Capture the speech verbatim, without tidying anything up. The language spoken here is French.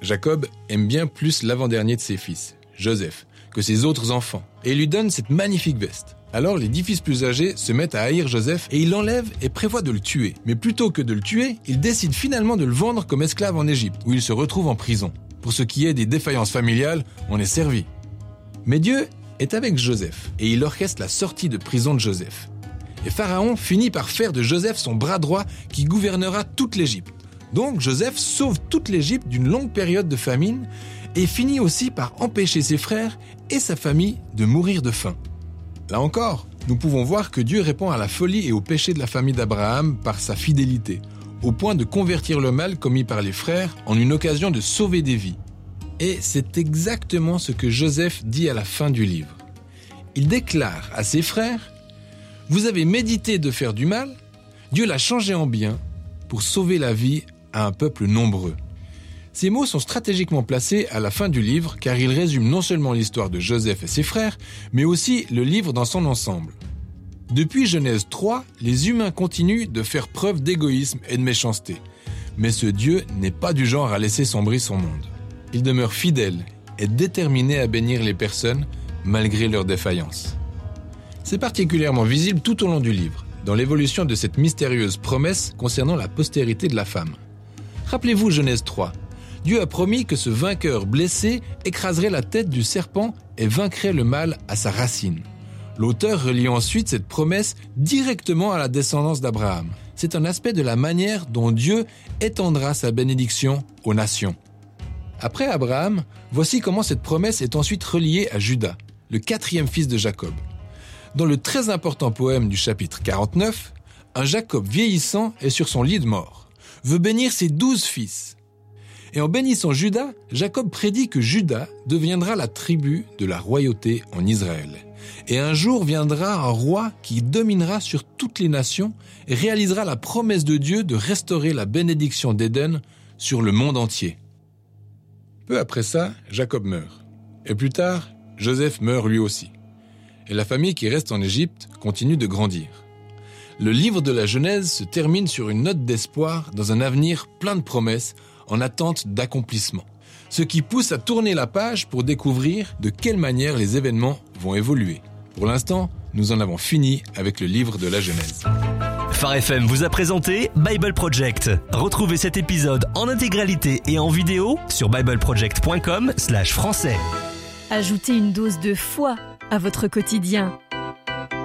Jacob aime bien plus l'avant-dernier de ses fils, Joseph, que ses autres enfants, et il lui donne cette magnifique veste. Alors les dix fils plus âgés se mettent à haïr Joseph et il l'enlève et prévoit de le tuer. Mais plutôt que de le tuer, il décide finalement de le vendre comme esclave en Égypte, où il se retrouve en prison. Pour ce qui est des défaillances familiales, on est servi. Mais Dieu est avec Joseph et il orchestre la sortie de prison de Joseph. Et Pharaon finit par faire de Joseph son bras droit qui gouvernera toute l'Égypte. Donc Joseph sauve toute l'Égypte d'une longue période de famine et finit aussi par empêcher ses frères et sa famille de mourir de faim. Là encore, nous pouvons voir que Dieu répond à la folie et au péché de la famille d'Abraham par sa fidélité, au point de convertir le mal commis par les frères en une occasion de sauver des vies. Et c'est exactement ce que Joseph dit à la fin du livre. Il déclare à ses frères « Vous avez médité de faire du mal, Dieu l'a changé en bien pour sauver la vie à un peuple nombreux. » Ces mots sont stratégiquement placés à la fin du livre car ils résument non seulement l'histoire de Joseph et ses frères, mais aussi le livre dans son ensemble. Depuis Genèse trois, les humains continuent de faire preuve d'égoïsme et de méchanceté. Mais ce Dieu n'est pas du genre à laisser sombrer son monde. Il demeure fidèle et déterminé à bénir les personnes malgré leurs défaillances. C'est particulièrement visible tout au long du livre, dans l'évolution de cette mystérieuse promesse concernant la postérité de la femme. Rappelez-vous Genèse trois. Dieu a promis que ce vainqueur blessé écraserait la tête du serpent et vaincrait le mal à sa racine. L'auteur relie ensuite cette promesse directement à la descendance d'Abraham. C'est un aspect de la manière dont Dieu étendra sa bénédiction aux nations. Après Abraham, voici comment cette promesse est ensuite reliée à Juda, le quatrième fils de Jacob. Dans le très important poème du chapitre quarante-neuf, un Jacob vieillissant est sur son lit de mort, veut bénir ses douze fils. Et en bénissant Juda, Jacob prédit que Juda deviendra la tribu de la royauté en Israël. Et un jour viendra un roi qui dominera sur toutes les nations et réalisera la promesse de Dieu de restaurer la bénédiction d'Éden sur le monde entier. Peu après ça, Jacob meurt. Et plus tard, Joseph meurt lui aussi. Et la famille qui reste en Égypte continue de grandir. Le livre de la Genèse se termine sur une note d'espoir dans un avenir plein de promesses en attente d'accomplissement. Ce qui pousse à tourner la page pour découvrir de quelle manière les événements vont évoluer. Pour l'instant, nous en avons fini avec le livre de la Genèse. Phare F M vous a présenté Bible Project. Retrouvez cet épisode en intégralité et en vidéo sur bibleproject point com slash français. Ajoutez une dose de foi à votre quotidien